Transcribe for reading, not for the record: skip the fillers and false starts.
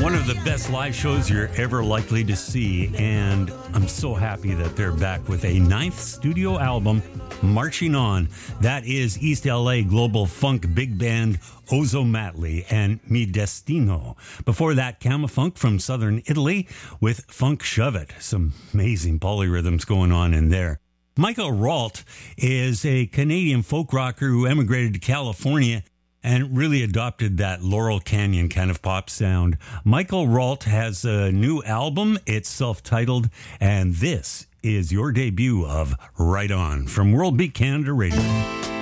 One of the best live shows you're ever likely to see, and I'm so happy that they're back with a 9th studio album, Marching On. That is East LA global funk big band Ozomatli and Mi Destino. Before that, Camafunk from southern Italy with Funk Shove It. Some amazing polyrhythms going on in there. Michael Ralt is a Canadian folk rocker who emigrated to California and really adopted that Laurel Canyon kind of pop sound. Michael Ralt has a new album. It's self-titled, and this is your debut of Right On from World Beat Canada Radio.